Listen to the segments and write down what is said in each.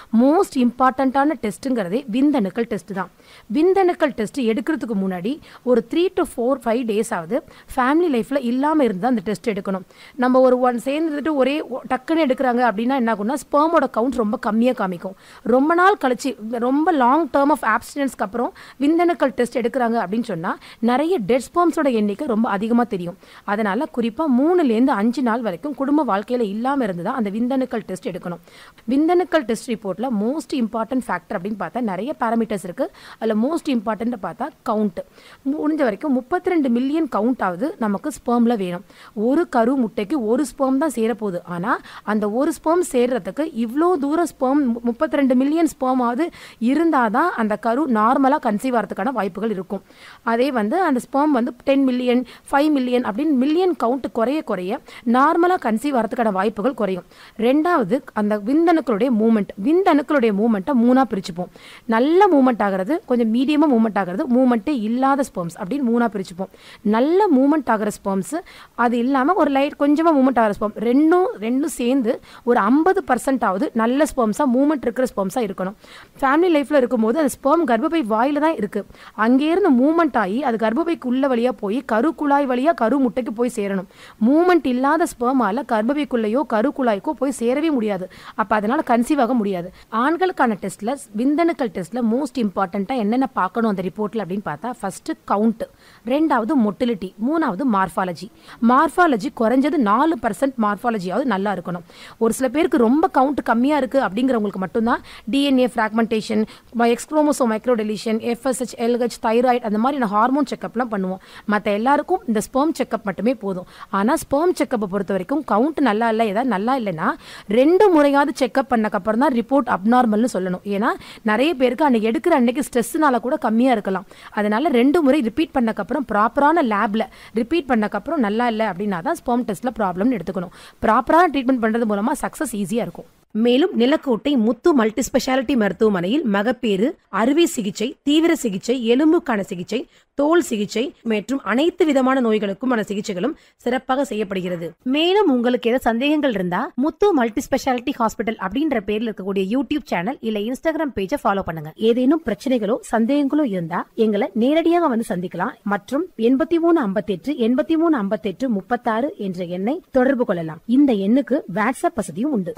Most இம்பார்ட்டண்ட்டான டெஸ்ட்டுங்கிறதே விந்தணுக்கள் test தான். விந்தணுக்கள் test எடுக்கிறதுக்கு முன்னாடி ஒரு 3 to 5 டேஸ் ஆகுது ஃபேமிலி லைஃப்பில் இல்லாமல் இருந்து அந்த டெஸ்ட் எடுக்கணும். நம்ம ஒரு சேர்ந்துட்டு ஒரே டக்குன்னு எடுக்கிறாங்க அப்படின்னா என்ன ஆகும்னா ஸ்பெர்மோட கவுண்ட் ரொம்ப கம்மியாக காமிக்கும். ரொம்ப நாள் கழிச்சு ரொம்ப லாங் டேர்ம் ஆஃப் ஆப்ஸ்டினன்ஸ்க்கு அப்புறம் விந்தணுக்கள் டெஸ்ட் எடுக்கிறாங்க அப்படின்னு சொன்னால் நிறைய டெட் ஸ்பெர்ம்ஸோட எண்ணிக்கை ரொம்ப அதிகமாக தெரியும். அதனால் குறிப்பாக 3லேருந்து 5 நாள் வரைக்கும் குடும்ப வாழ்க்கையில் இல்லாமல் இருந்து தான் அந்த விந்தணுக்கள் டெஸ்ட் எடுக்கணும். விந்தணுக்கள் டெஸ்ட் ரிப்போர்ட்டில் மோஸ்ட் இம்பார்ட்டன்ட் ஃபேக்டர் அப்படின்னு பார்த்தா நிறைய பேராமீட்டர்ஸ் இருக்குது. அதில் மோஸ்ட் இம்பார்ட்டன்ட் பார்த்தா கவுண்ட். முடிஞ்ச வரைக்கும் 32 மில்லியன் கவுண்ட் ஆகுது நமக்கு ஸ்பெர்மில் வேணும். ஒரு கரு முட்டைக்கு ஒரு ஸ்பெர்ம் தான் சேரப்போகுது. ஆனால் அந்த ஒரு ஸ்பெர்ம் சேர்றதுக்கு இவ்வளோ தூரம் ஸ்பெர்ம் 32 மில்லியன் ஸ்பெர்ம் ஆகுது இருந்தால் தான் அந்த கரு நார்மலாக கன்சீவ் ஆகிறதுக்கான வாய்ப்புகள் இருக்கும். அதே அந்த ஸ்பெர்ம் 10 மில்லியன் 5 மில்லியன் அப்படின்னு மில்லியன் கவுண்ட் குறைய குறைய நார்மலாக கன்சீவ் ஆகிறதுக்கான வாய்ப்புகள் குறையும். ரெண்டாவது அந்த விந்தணுக்களுடைய மூமெண்ட். விந்தணுக்களுடைய மூமெண்ட்டை 3ஆக பிரிச்சுப்போம். நல்ல மூமெண்ட் ஆகிறது, கொஞ்சம் மீடியமாக மூமெண்ட் ஆகிறது, மூமெண்ட்டே இல்லாத ஸ்பெர்ம்ஸ் அப்படின்னு 3ஆக பிரிச்சுப்போம். நல்ல மூமெண்ட் ஆகிற ஸ்பெர்ம்ஸ், அது இல்லாமல் ஒரு லைட் கொஞ்சமாக மூமெண்ட் ஆகிற ஸ்பெர்ம், ரெண்டும் சேர்ந்து ஒரு 50% ஆகுது நல்ல ஸ்பெர்ம்ஸாக மூமெண்ட் இருக்கிற ஸ்பெர்ம்ஸாக இருக்கணும். ஃபேமிலி லைஃப்பில் இருக்கும்போது அந்த ஸ்பெர்ம் கர்ப்பப்பை வாயில் தான் இருக்குது. அங்கேருந்து மூமெண்ட் ஆகி அது கர்ப்பப்பைக்கு உள்ள வழியாக போய் கரு குழாய் வழியாக கரு முட்டைக்கு போய் சேரணும். மூமெண்ட் இல்லாத ஸ்பெர்மால கர்ப்பப்பைக்குள்ளேயோ கரு குழாய்க்கோ போய் சேரவே முடியாது. அப்போ அதனால் கன்சீவ் ஆக முடியாது. ஆண்களுக்கான டெஸ்ட்டில் விந்தணுக்கள் டெஸ்ட்டில் மோஸ்ட் இம்பார்ட்டண்ட்டாக என்னென்ன பார்க்கணும் அந்த ரிப்போர்ட்டில் அப்படின்னு பார்த்தா ஃபஸ்ட்டு கவுண்ட், ரெண்டாவது மொட்டிலிட்டி, மூணாவது மார்ஃபாலஜி. மார்ஃபாலஜி குறைஞ்சது 4% மார்ஃபாலஜியாவது நல்லா இருக்கணும். ஒரு சில பேருக்கு ரொம்ப கவுண்ட் கம்மியாக இருக்குது அப்படிங்கிறவங்களுக்கு மட்டும்தான் DNA fragmentation, X chromosome மைக்ரோடெலிஷன், FSH, LH, thyroid அந்த மாதிரி ஹார்மோன் செக்அப்லாம் பண்ணுவோம். மற்ற எல்லாருக்கும் இந்த ஸ்பெர்ம் செக்அப் மட்டுமே போதும். ஆனால் ஸ்பெர்ம் செக்கப்பை பொறுத்த வரைக்கும் கவுண்ட் நல்லா இல்லை, ஏதாவது நல்லா இல்லைன்னா 2 முறையாவது செக்அப் பண்ணக்கப்புறம் தான் ரிப்போர்ட் அப்நார்மல்னு சொல்லணும். ஏன்னா நிறைய பேருக்கு அன்னைக்கு எடுக்கிற அன்னைக்கு ஸ்ட்ரெஸ்னால கூட கம்மியாக இருக்கலாம். அதனால 2 முறை ரிப்பீட் பண்ணக்கப்புறம் ப்ராப்பரான லேப்ல ரிப்பீட் பண்ணக்கப்புறம் நல்லா இல்லை அப்படின்னா தான் ஸ்பெர்ம் டெஸ்ட்ல ப்ராப்ளம்னு எடுத்துக்கணும். ப்ராப்பரான ட்ரீட்மெண்ட் பண்ணுறது மூலமாக சக்ஸஸ் ஈஸியாக இருக்கும். மேலும் நிலக்கோட்டை முத்து மல்டி ஸ்பெஷாலிட்டி மருத்துவமனையில் மகப்பேறு, அறுவை சிகிச்சை, தீவிர சிகிச்சை, எலும்புக்கான சிகிச்சை, தோல் சிகிச்சை மற்றும் அனைத்து விதமான நோய்களுக்குமான சிகிச்சைகளும் சிறப்பாக செய்யப்படுகிறது. மேலும் உங்களுக்கு ஏதாவது சந்தேகங்கள் இருந்தா முத்து மல்டி ஸ்பெஷாலிட்டி ஹாஸ்பிட்டல் அப்படின்ற பேர்ல இருக்கக்கூடிய யூடியூப் சேனல் இல்ல இன்ஸ்டாகிராம் பேஜை ஃபாலோ பண்ணுங்க. ஏதேனும் பிரச்சனைகளோ சந்தேகங்களோ இருந்தா எங்களை நேரடியாக வந்து சந்திக்கலாம். மற்றும் 8358 8358 36 என்ற எண்ணை தொடர்பு கொள்ளலாம். இந்த எண்ணுக்கு வாட்ஸ்அப் வசதியும் உண்டு.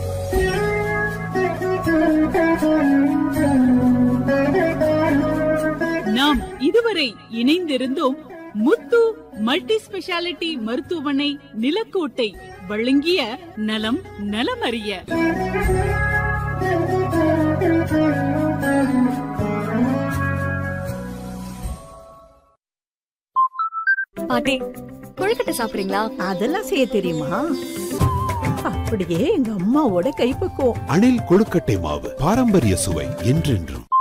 நாம் இதுவரை இணைந்திருந்தோம் முத்து மல்டி ஸ்பெஷாலிட்டி மருத்துவமனை நிலக்கோட்டை வழங்கிய நலம் நலமறிய. பாட்டி, கொழுக்கட்டை சாப்பிடுறீங்களா? அதெல்லாம் செய்ய தெரியுமா? அப்படியே எங்க அம்மாவோட கைப்பக்குவம். அணில் கொழுக்கட்டை மாவு, பாரம்பரிய சுவை என்றென்றும்.